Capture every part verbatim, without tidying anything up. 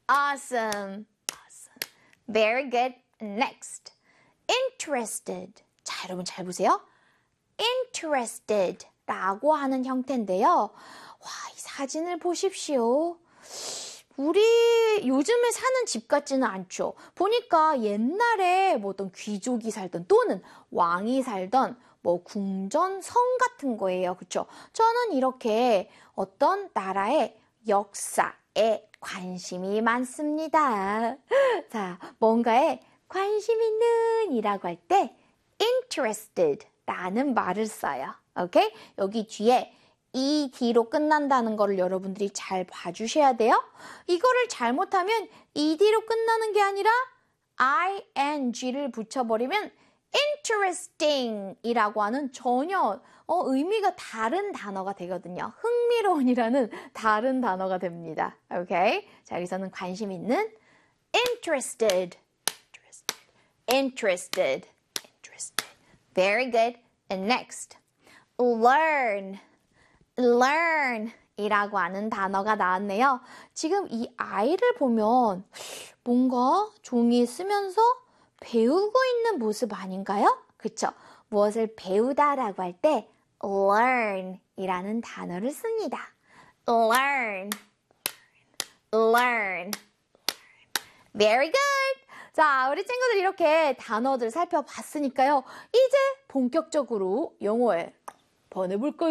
Awesome. Awesome. Very good. Next. Interested. 자, 여러분 잘 보세요. Interested 라고 하는 형태인데요. 와, 이 사진을 보십시오. 우리 요즘에 사는 집 같지는 않죠. 보니까 옛날에 뭐 어떤 귀족이 살던 또는 왕이 살던 뭐 궁전, 성 같은 거예요. 그렇죠? 저는 이렇게 어떤 나라의 역사에 관심이 많습니다. 자, 뭔가에 관심 있는 이라고 할 때 interested 라는 말을 써요. 오케이? 여기 뒤에 ed로 끝난다는 거를 여러분들이 잘 봐주셔야 돼요. 이거를 잘못하면 ed로 끝나는 게 아니라 ing를 붙여버리면 interesting 이라고 하는 전혀 어, 의미가 다른 단어가 되거든요. 흥미로운이라는 다른 단어가 됩니다. 오케이? 자, 여기서는 관심 있는 interested, interested, interested, interested. Very good. And next, learn. learn 이라고 하는 단어가 나왔네요. 지금 이 아이를 보면 뭔가 종이에 쓰면서 배우고 있는 모습 아닌가요? 그쵸? 무엇을 배우다라고 할 때 learn 이라는 단어를 씁니다. learn, learn. Very good. 자, 우리 친구들 이렇게 단어들 살펴봤으니까요. 이제 본격적으로 영어에 번해볼까요?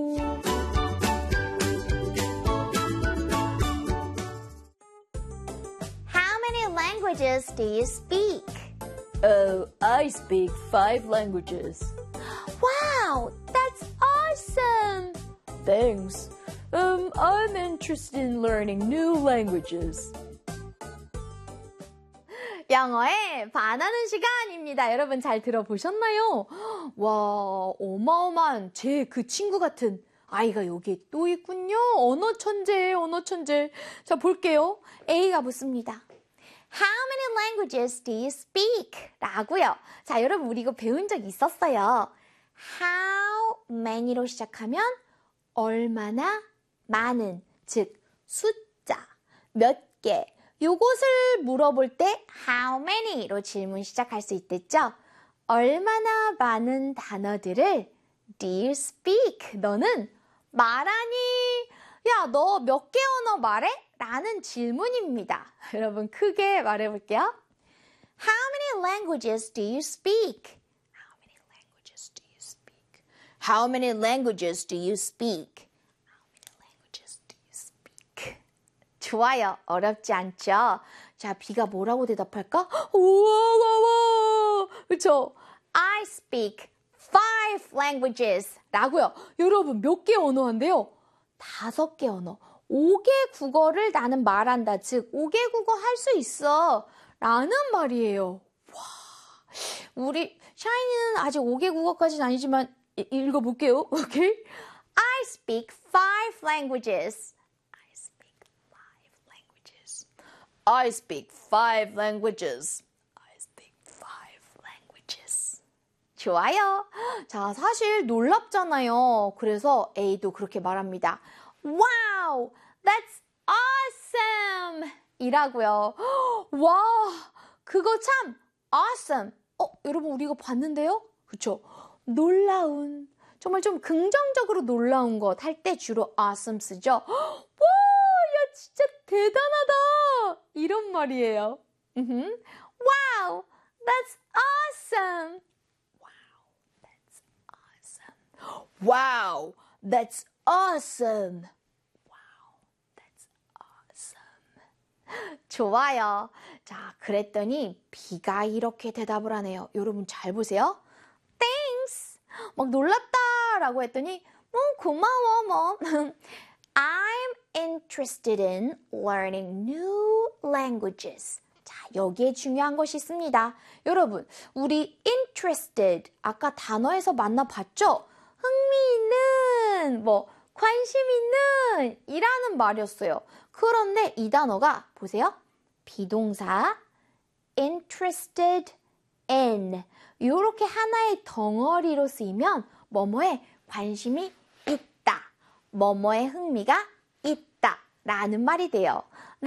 How many languages do you speak? Oh, I speak five languages. Wow, that's awesome! Thanks. Um, I'm interested in learning new languages. 영어에 반하는 시간입니다. 여러분 잘 들어보셨나요? 와, 어마어마한 제 그 친구 같은 아이가 여기에 또 있군요. 언어 천재예요, 언어 천재. 자, 볼게요. A가 붙습니다. How many languages do you speak? 라고요. 자, 여러분 우리 이거 배운 적 있었어요. How many로 시작하면 얼마나 많은, 즉 숫자, 몇 개. 요것을 물어볼 때 how many로 질문 시작할 수 있댔죠? 얼마나 많은 단어들을 do you speak? 너는 말하니? 야, 너 몇 개 언어 말해? 라는 질문입니다. 여러분 크게 말해볼게요. How many languages do you speak? How many languages do you speak? How many languages do you speak? How many languages do you speak? 좋아요. 어렵지 않죠? 자, B가 뭐라고 대답할까? 우와, 와와. 그쵸? I speak five languages 라고요. 여러분 몇 개 언어 한대요? 다섯 개 언어. 오 개 국어를 나는 말한다. 즉, 오 개 국어 할 수 있어. 라는 말이에요. 와, 우리 샤이니는 아직 오 개 국어까지는 아니지만 이, 읽어볼게요. 오케이? I speak five languages. I speak five languages. I speak five languages. I speak five languages. 좋아요. 자, 사실 놀랍잖아요. 그래서 A도 그렇게 말합니다. Wow, that's awesome! 이라고요. 와, 그거 참 awesome. 어, 여러분 우리 이거 봤는데요? 그쵸? 놀라운, 정말 좀 긍정적으로 놀라운 것 할 때 주로 awesome 쓰죠. 와, 야 진짜 대단하다! 이런 말이에요. Wow, that's awesome! Wow, that's awesome. Wow, that's awesome. Wow, that's awesome. 좋아요. 자, 그랬더니 B가 이렇게 대답을 하네요. 여러분 잘 보세요. Thanks. 막 놀랍다라고 했더니 뭐 고마워 뭐. I'm interested in learning new languages. 자, 여기에 중요한 것이 있습니다. 여러분, 우리 interested 아까 단어에서 만나봤죠? 흥미있는, 뭐 관심 있는 이라는 말이었어요. 그런데 이 단어가 보세요. 비동사 interested in 이렇게 하나의 덩어리로 쓰이면 뭐뭐에 관심이 있다, 뭐뭐에 흥미가 있다 라는 말이 돼요.